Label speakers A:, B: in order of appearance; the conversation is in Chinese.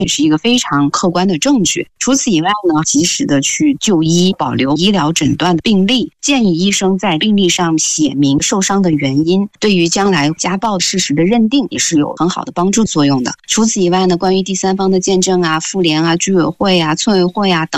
A: 也是一个非常客观的证据。除此以外呢，及时的去就医，保留医疗诊断的病历，建议医生在病历上写明受伤的原因，对于将来家暴事实的认定也是有很好的帮助作用的。除此以外呢，关于第三方的见证啊、妇联啊、居委会啊、村委会啊等